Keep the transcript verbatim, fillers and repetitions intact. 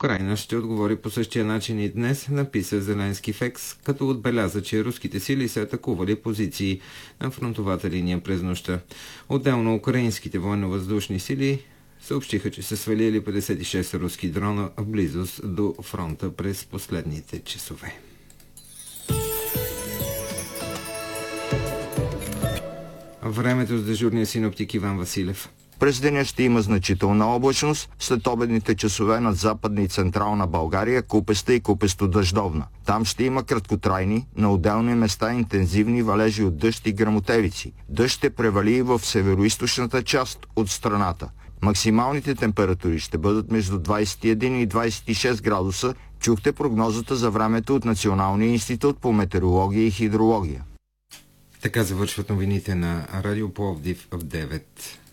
Украйна ще отговори по същия начин и днес, написа Зеленски в Екс, като отбеляза, че руските сили са атакували позиции на фронтовата линия през нощта. Отделно украинските военно-въздушни сили съобщиха, че са свалили петдесет и шест руски дрона в близост до фронта през последните часове. Времето с дежурния синоптик Иван Василев. През деня ще има значителна облачност, след обедните часове над Западна и Централна България купеста и купесто-дъждовна. Там ще има краткотрайни, на отделни места интензивни валежи от дъжд и гръмотевици. Дъжд ще превали и в североизточната част от страната. Максималните температури ще бъдат между двадесет и един и двадесет и шест градуса. Чухте прогнозата за времето от Националния институт по метеорология и хидрология. Така завършват новините на Радио Пловдив в девет.